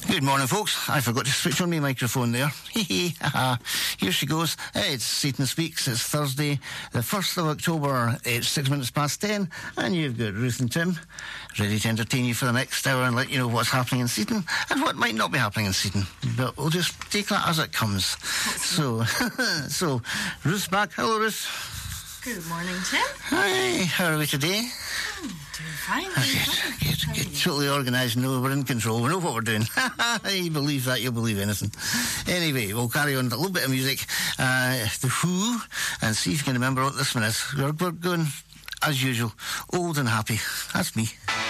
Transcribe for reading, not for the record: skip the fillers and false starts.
Good morning, folks. I forgot to switch on my microphone there. Here she goes. It's Satan Speaks. It's Thursday, the 1st of October. It's 6 minutes past 10, and you've got Ruth and Tim ready to entertain you for the next hour and let you know what's happening in Seaton and what might not be happening in Seaton. But we'll just take that as it comes. So Ruth's back. Hello, Ruth. Good morning, Tim. Hi, how are we today? Doing fine. Good. Totally organised. No, we're in control. We know what we're doing. You believe that, you'll believe anything. Anyway, we'll carry on with a little bit of music. The Who, and see if you can remember what this one is. We're going, as usual, old and happy. That's me.